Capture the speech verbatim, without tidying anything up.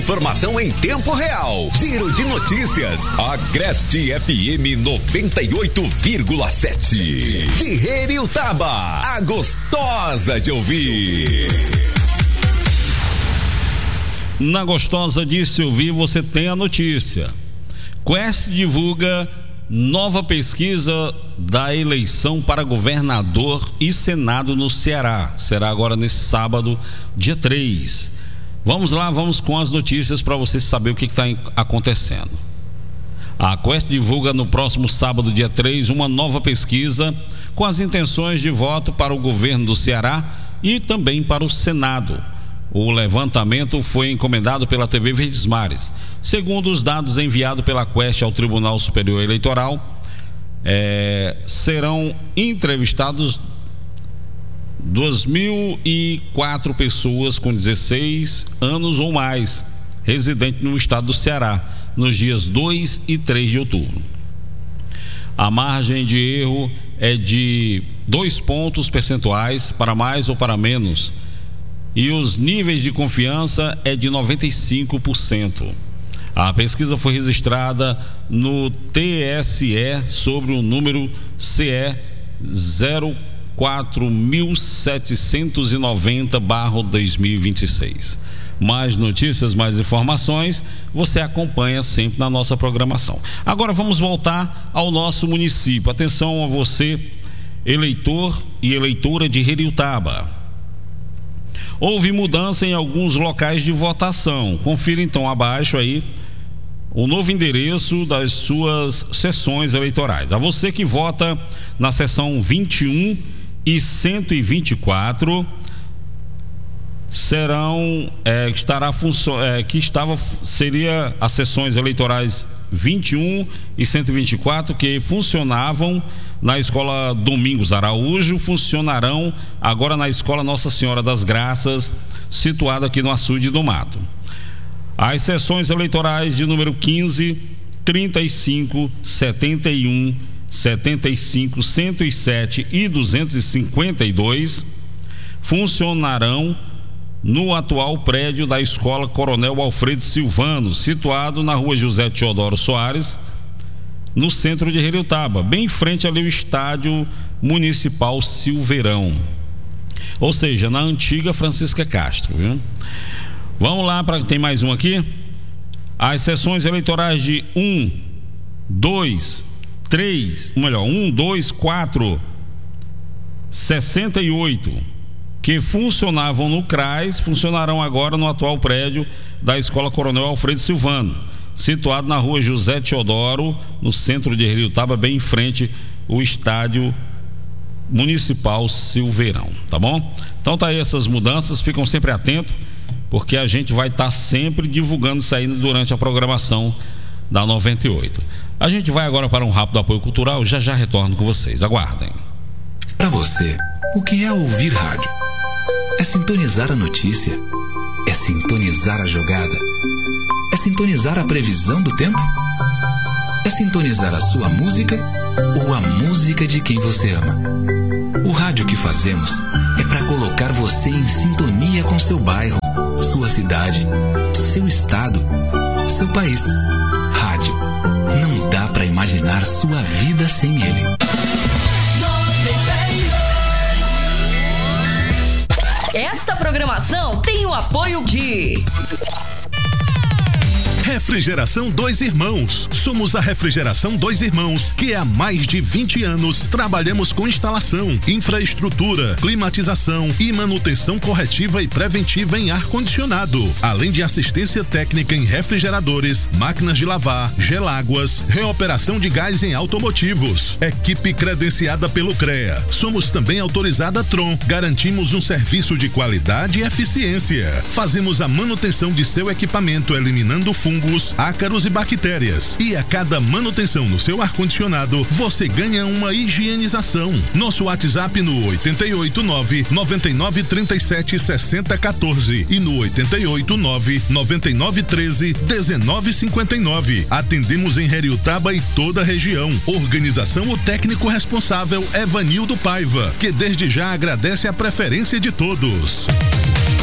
informação em tempo real. Giro de notícias. Agreste F M noventa e oito vírgula sete. De Heriutaba, a gostosa de ouvir. Na gostosa de se ouvir, você tem a notícia. Quest divulga nova pesquisa da eleição para governador e Senado no Ceará. Será agora nesse sábado, dia três. Vamos lá, vamos com as notícias para você saber o que está acontecendo. A Quest divulga no próximo sábado, dia três, uma nova pesquisa com as intenções de voto para o governo do Ceará e também para o Senado. O levantamento foi encomendado pela T V Verdes Mares. Segundo os dados enviados pela Quest ao Tribunal Superior Eleitoral, é, serão entrevistados duas mil e quatro pessoas com dezesseis anos ou mais, residentes no estado do Ceará, nos dias dois e três de outubro. A margem de erro é de dois pontos percentuais para mais ou para menos, e os níveis de confiança é de noventa e cinco por cento. A pesquisa foi registrada no T S E sobre o número C E zero quatro mil setecentos e noventa barra dois mil e vinte e seis. Mais notícias, mais informações, você acompanha sempre na nossa programação. Agora vamos voltar ao nosso município. Atenção a você, eleitor e eleitora de Heriutaba. Houve mudança em alguns locais de votação. Confira então abaixo aí o novo endereço das suas sessões eleitorais. A você que vota na seção vinte e um e cento e vinte e quatro, serão é, estará funcio, é, que estava seria as sessões eleitorais vinte e um e cento e vinte e quatro que funcionavam na escola Domingos Araújo, funcionarão agora na escola Nossa Senhora das Graças, situada aqui no Açude do Mato. As sessões eleitorais de número quinze, trinta e cinco, setenta e um, setenta e cinco, cento e sete e duzentos e cinquenta e dois funcionarão no atual prédio da Escola Coronel Alfredo Silvano, situado na rua José Teodoro Soares, no centro de Heriutaba, bem em frente ali ao Estádio Municipal Silveirão, ou seja, na antiga Francisca Castro, viu? Vamos lá, para tem mais um aqui. As sessões eleitorais de um, dois, três, melhor, um, dois, quatro, sessenta e oito, que funcionavam no C R A S, funcionarão agora no atual prédio da Escola Coronel Alfredo Silvano, situado na rua José Teodoro, no centro de Heriutaba, bem em frente ao Estádio Municipal Silveirão, tá bom? Então tá aí essas mudanças, ficam sempre atentos, porque a gente vai estar tá sempre divulgando isso aí durante a programação da noventa e oito. A gente vai agora para um rápido apoio cultural, já já retorno com vocês, aguardem. Para você, o que é ouvir rádio? É sintonizar a notícia? É sintonizar a jogada? É sintonizar a previsão do tempo? É sintonizar a sua música ou a música de quem você ama? O rádio que fazemos é para colocar você em sintonia com seu bairro, sua cidade, seu estado, seu país. Rádio. Não dá para imaginar sua vida sem ele. Esta programação tem o apoio de Refrigeração Dois Irmãos. Somos a Refrigeração Dois Irmãos, que há mais de vinte anos trabalhamos com instalação, infraestrutura, climatização e manutenção corretiva e preventiva em ar-condicionado, além de assistência técnica em refrigeradores, máquinas de lavar, geláguas, reoperação de gás em automotivos. Equipe credenciada pelo C R E A. Somos também autorizada Tron. Garantimos um serviço de qualidade e eficiência. Fazemos a manutenção de seu equipamento, eliminando fungos, ácaros e bactérias. E a cada manutenção no seu ar-condicionado, você ganha uma higienização. Nosso WhatsApp no oito oito nove, nove nove três sete, seis zero um quatro e no oito oito nove, nove nove um três, um nove cinco nove. Atendemos em Heriutaba e toda a região. Organização o técnico responsável Evanildo Paiva, que desde já agradece a preferência de todos.